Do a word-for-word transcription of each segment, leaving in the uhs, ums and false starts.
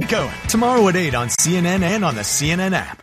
Rico, tomorrow at eight on C N N and on the C N N app.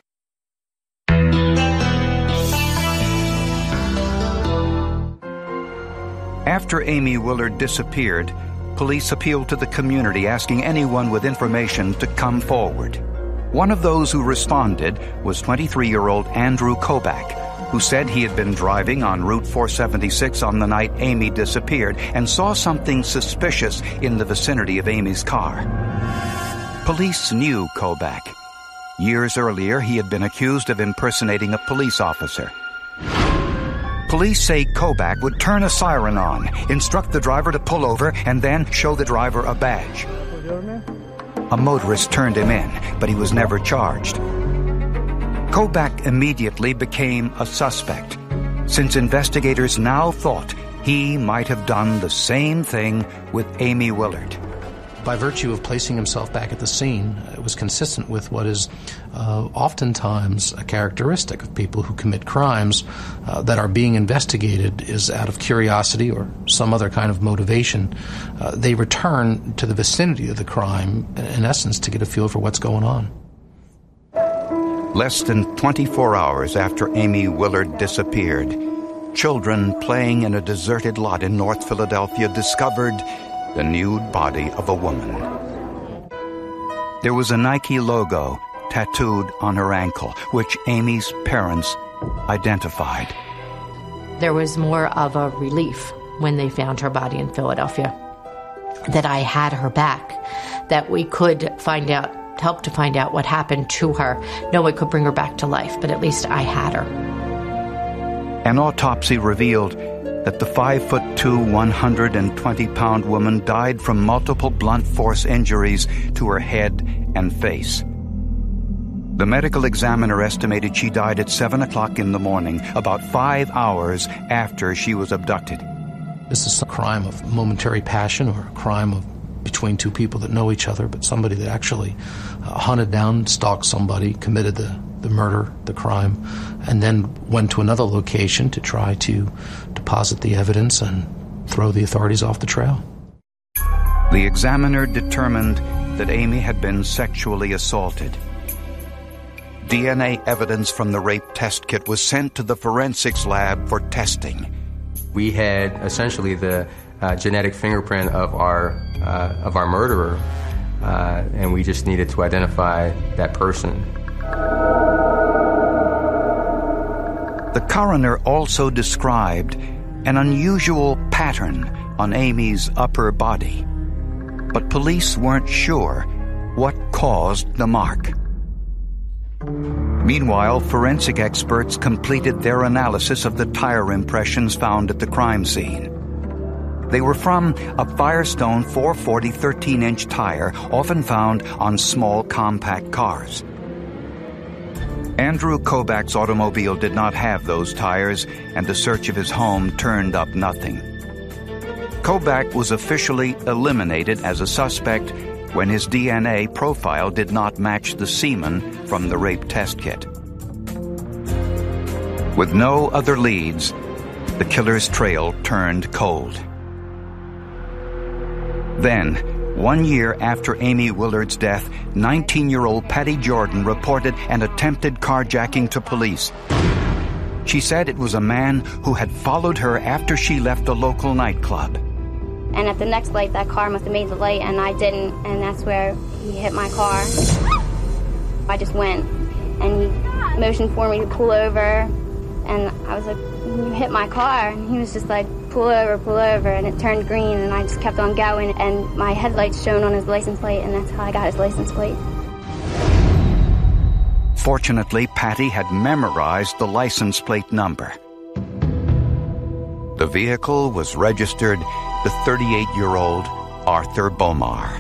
After Amy Willard disappeared, police appealed to the community asking anyone with information to come forward. One of those who responded was twenty-three-year-old Andrew Kobach, who said he had been driving on Route four seventy-six on the night Amy disappeared and saw something suspicious in the vicinity of Amy's car. Police knew Kobach. Years earlier, he had been accused of impersonating a police officer. Police say Kobach would turn a siren on, instruct the driver to pull over, and then show the driver a badge. A motorist turned him in, but he was never charged. Kobach immediately became a suspect, since investigators now thought he might have done the same thing with Amy Willard. By virtue of placing himself back at the scene, it was consistent with what is uh, oftentimes a characteristic of people who commit crimes uh, that are being investigated is out of curiosity or some other kind of motivation. Uh, they return to the vicinity of the crime, in essence, to get a feel for what's going on. Less than twenty-four hours after Amy Willard disappeared, children playing in a deserted lot in North Philadelphia discovered the nude body of a woman. There was a Nike logo tattooed on her ankle, which Amy's parents identified. There was more of a relief when they found her body in Philadelphia, that I had her back, that we could find out, help to find out what happened to her. No one could bring her back to life, but at least I had her. An autopsy revealed that the five foot two, one hundred twenty pound woman died from multiple blunt force injuries to her head and face. The medical examiner estimated she died at seven o'clock in the morning, about five hours after she was abducted. This is a crime of momentary passion or a crime of between two people that know each other, but somebody that actually uh, hunted down, stalked somebody, committed the, the murder, the crime, and then went to another location to try to deposit the evidence and throw the authorities off the trail. The examiner determined that Amy had been sexually assaulted. D N A evidence from the rape test kit was sent to the forensics lab for testing. We had essentially the uh, genetic fingerprint of our uh, of our murderer, uh, and we just needed to identify that person. The coroner also described an unusual pattern on Amy's upper body, but police weren't sure what caused the mark. Meanwhile, forensic experts completed their analysis of the tire impressions found at the crime scene. They were from a Firestone four forty thirteen inch tire often found on small compact cars. Andrew Kobach's automobile did not have those tires, and the search of his home turned up nothing. Kobach was officially eliminated as a suspect when his D N A profile did not match the semen from the rape test kit. With no other leads, the killer's trail turned cold. Then, one year after Amy Willard's death, nineteen-year-old Patty Jordan reported an attempted carjacking to police. She said it was a man who had followed her after she left a local nightclub. And at the next light, that car must have made the light, and I didn't, and that's where he hit my car. I just went, and he motioned for me to pull over, and I was like, you hit my car, and he was just like, pull over, pull over, and it turned green, and I just kept on going, and my headlights shone on his license plate, and that's how I got his license plate. Fortunately, Patty had memorized the license plate number. The vehicle was registered to thirty-eight-year-old Arthur Bomar.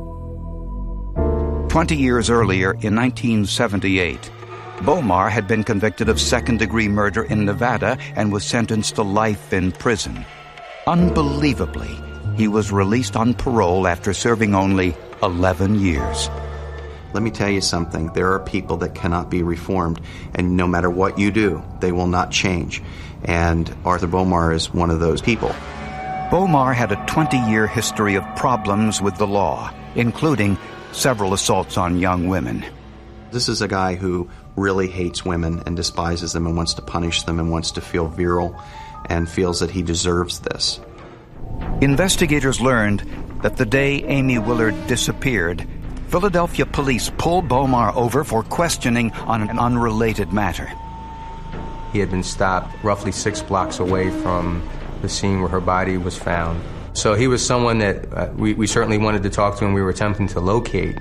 Twenty years earlier, in nineteen seventy-eight, Bomar had been convicted of second-degree murder in Nevada and was sentenced to life in prison. Unbelievably, he was released on parole after serving only eleven years. Let me tell you something. There are people that cannot be reformed, and no matter what you do, they will not change. And Arthur Bomar is one of those people. Bomar had a twenty-year history of problems with the law, including several assaults on young women. This is a guy who really hates women and despises them and wants to punish them and wants to feel virile and feels that he deserves this. Investigators learned that the day Amy Willard disappeared, Philadelphia police pulled Bomar over for questioning on an unrelated matter. He had been stopped roughly six blocks away from the scene where her body was found. So he was someone that uh, we, we certainly wanted to talk to and we were attempting to locate.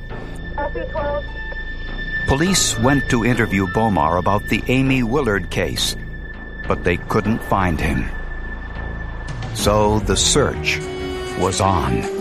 Police went to interview Bomar about the Amy Willard case, but they couldn't find him. So the search was on.